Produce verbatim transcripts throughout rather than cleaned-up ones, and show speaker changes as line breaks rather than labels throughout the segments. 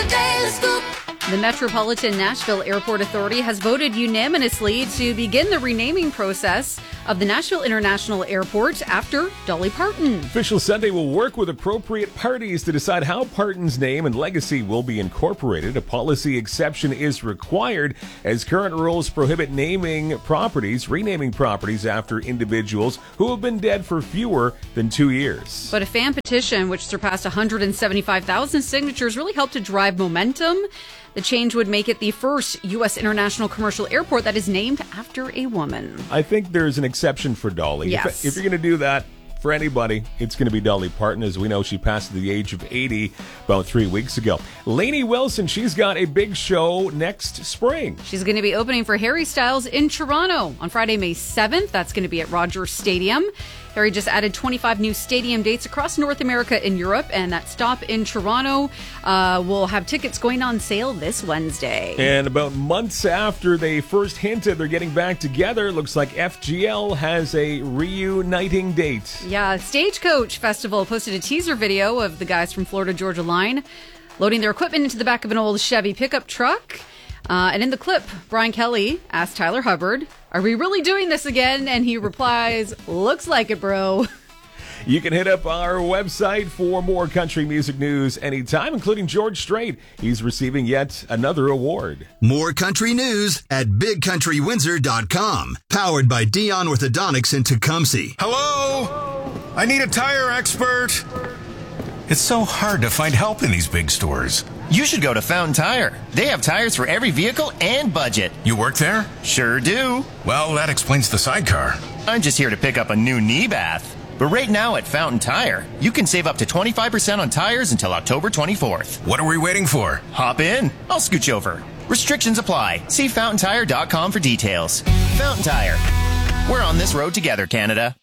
a Daily Scoop.
The Metropolitan Nashville Airport Authority has voted unanimously to begin the renaming process of the Nashville International Airport after Dolly Parton.
Officials said they will work with appropriate parties to decide how Parton's name and legacy will be incorporated. A policy exception is required as current rules prohibit naming properties, renaming properties after individuals who have been dead for fewer than two years.
But a fan petition, which surpassed one hundred seventy-five thousand signatures, really helped to drive momentum. The change would make it the first U S international commercial airport that is named after a woman.
I think there's an exception for Dolly.
Yes.
If, if you're going to do that for anybody, it's going to be Dolly Parton. As we know, she passed the age of eighty about three weeks ago. Lainey Wilson, she's got a big show next spring.
She's going to be opening for Harry Styles in Toronto on Friday, May seventh. That's going to be at Rogers Stadium. Harry just added twenty-five new stadium dates across North America and Europe, and that stop in Toronto uh, will have tickets going on sale this Wednesday.
And about months after they first hinted they're getting back together, looks like F G L has a reuniting date.
Yeah, Stagecoach Festival posted a teaser video of the guys from Florida Georgia Line loading their equipment into the back of an old Chevy pickup truck. Uh, and in the clip, Brian Kelly asked Tyler Hubbard, "Are we really doing this again?" And he replies, "Looks like it, bro."
You can hit up our website for more country music news anytime, including George Strait. He's receiving yet another award.
More country news at big country windsor dot com. Powered by Dion Orthodontics in Tecumseh.
Hello? I need a tire expert. It's so hard to find help in these big stores.
You should go to Fountain Tire. They have tires for every vehicle and budget.
You work there?
Sure do.
Well, that explains the sidecar.
I'm just here to pick up a new knee bath. But right now at Fountain Tire, you can save up to twenty-five percent on tires until October twenty-fourth.
What are we waiting for?
Hop in. I'll scooch over. Restrictions apply. See fountain tire dot com for details. Fountain Tire. We're on this road together, Canada.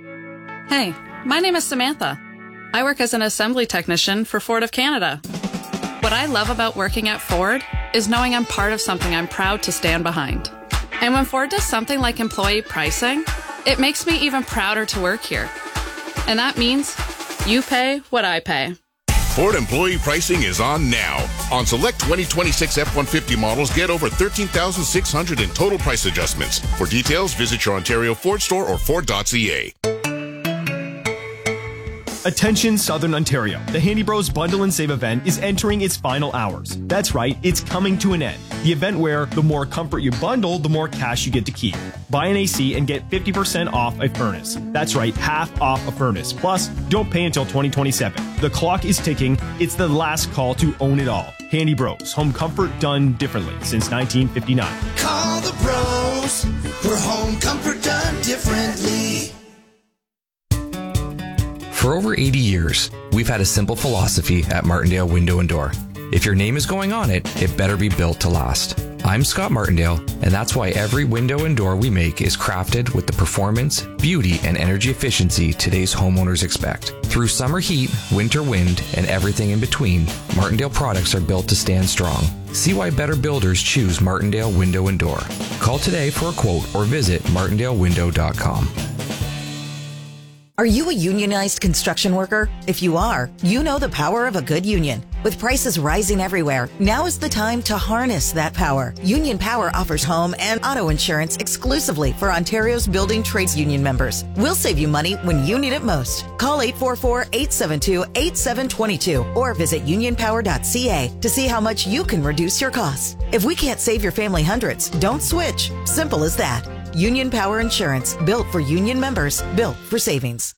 Hey, my name is Samantha. I work as an assembly technician for Ford of Canada. What I love about working at Ford is knowing I'm part of something I'm proud to stand behind. And when Ford does something like employee pricing, it makes me even prouder to work here. And that means you pay what I pay.
Ford employee pricing is on now. On select twenty twenty-six F one fifty models, get over thirteen thousand six hundred in total price adjustments. For details, visit your Ontario Ford store or Ford dot C A.
Attention Southern Ontario. The Handy Bros Bundle and Save event is entering its final hours. That's right, it's coming to an end. The event where the more comfort you bundle, the more cash you get to keep. Buy an A C and get fifty percent off a furnace. That's right, half off a furnace. Plus, don't pay until twenty twenty-seven. The clock is ticking. It's the last call to own it all. Handy Bros. Home comfort done differently since nineteen fifty-nine.
Call the pros for home comfort done differently.
For over eighty years, we've had a simple philosophy at Martindale Window and Door. If your name is going on it, it better be built to last. I'm Scott Martindale, and that's why every window and door we make is crafted with the performance, beauty, and energy efficiency today's homeowners expect. Through summer heat, winter wind, and everything in between, Martindale products are built to stand strong. See why better builders choose Martindale Window and Door. Call today for a quote or visit martindale window dot com.
Are you a unionized construction worker? If you are, you know the power of a good union. With prices rising everywhere, now is the time to harness that power. Union Power offers home and auto insurance exclusively for Ontario's building trades union members. We'll save you money when you need it most. Call eight four four, eight seven two, eight seven two two or visit union power dot c a to see how much you can reduce your costs. If we can't save your family hundreds, don't switch. Simple as that. Union Power Insurance, built for union members, built for savings.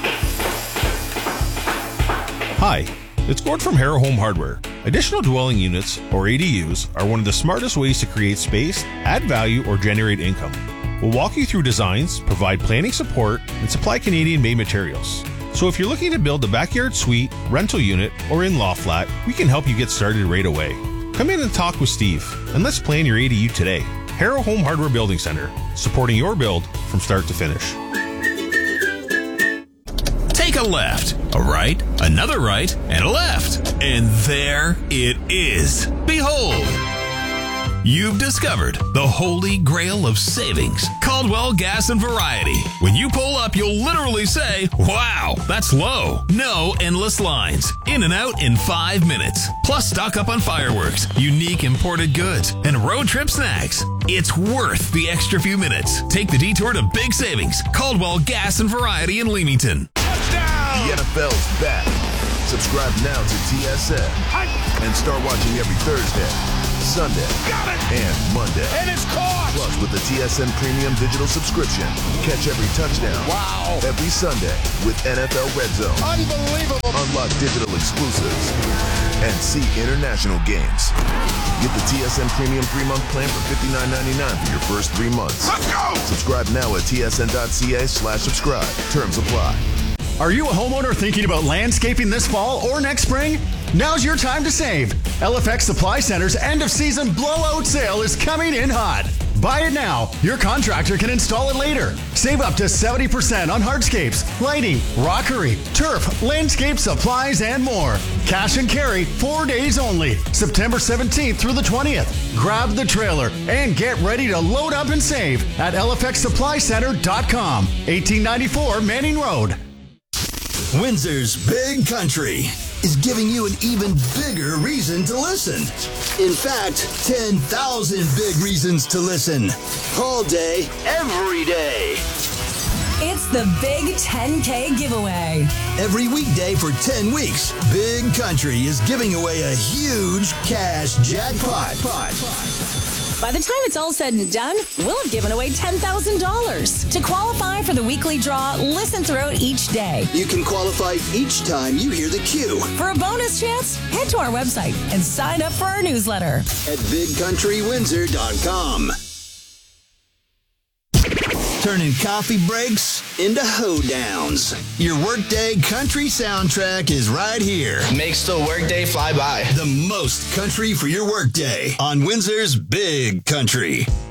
Hi, it's Gord from Harrow Home Hardware. Additional dwelling units, or A D Us, are one of the smartest ways to create space, add value, or generate income. We'll walk you through designs, provide planning support, and supply Canadian-made materials. So if you're looking to build a backyard suite, rental unit, or in-law flat, we can help you get started right away. Come in and talk with Steve, and let's plan your A D U today. Harrow Home Hardware Building Center, supporting your build from start to finish.
Take a left, a right, another right, and a left. And there it is. Behold, you've discovered the holy grail of savings. Call
Caldwell Gas and Variety. When you pull up, you'll literally say, wow, that's low. No endless lines. In and out in five minutes. Plus stock up on fireworks, unique imported goods, and road trip snacks. It's worth the extra few minutes. Take the detour to big savings. Caldwell Gas and Variety in Leamington.
Touchdown! The N F L's back. Subscribe now to T S N and start watching every Thursday, Sunday, and Monday.
And it's caught!
Plus, with the T S N Premium Digital subscription, catch every touchdown.
Wow!
Every Sunday with N F L Red Zone.
Unbelievable!
Unlock digital exclusives and see international games. Get the T S N Premium three-month plan for fifty-nine ninety-nine for your first three months.
Let's go!
Subscribe now at tsn.ca slash subscribe. Terms apply.
Are you a homeowner thinking about landscaping this fall or next spring? Now's your time to save. L F X Supply Center's end-of-season blowout sale is coming in hot. Buy it now. Your contractor can install it later. Save up to seventy percent on hardscapes, lighting, rockery, turf, landscape supplies, and more. Cash and carry, four days only. September seventeenth through the twentieth. Grab the trailer and get ready to load up and save at L F X supply center dot com. eighteen ninety-four Manning Road.
Windsor's Big Country is giving you an even bigger reason to listen. In fact, ten thousand big reasons to listen. All day, every day.
It's the Big ten K giveaway.
Every weekday for ten weeks, Big Country is giving away a huge cash jackpot.
By the time it's all said and done, we'll have given away ten thousand dollars. To qualify for the weekly draw, listen throughout each day.
You can qualify each time you hear the cue.
For a bonus chance, head to our website and sign up for our newsletter
at big country windsor dot com. Turning coffee breaks into hoedowns. Your workday country soundtrack is right here.
Makes the workday fly by.
The most country for your workday on Windsor's Big Country.